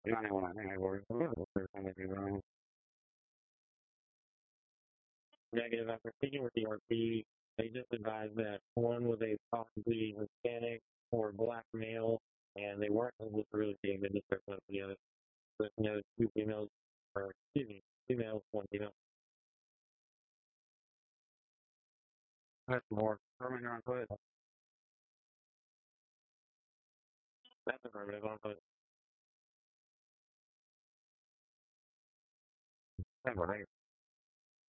Negative. After speaking with the RP, they just advised that one was a possibly Hispanic or black male, and they weren't able to really see the description of the other. But two females, or excuse me, two males, one female. That's more. Affirmative on foot. That's affirmative on foot. That's right.